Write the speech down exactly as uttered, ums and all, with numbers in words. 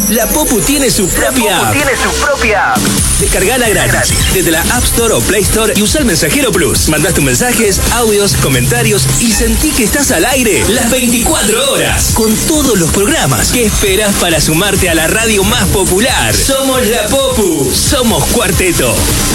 La Popu tiene su propia app. Tiene su propia app. Descargala gratis desde la App Store o Play Store y usa el Mensajero Plus. Mandás tus mensajes, audios, comentarios y sentí que estás al aire las veinticuatro horas con todos los programas. ¿Qué esperas para sumarte a la radio más popular? Somos la Popu, somos Cuarteto.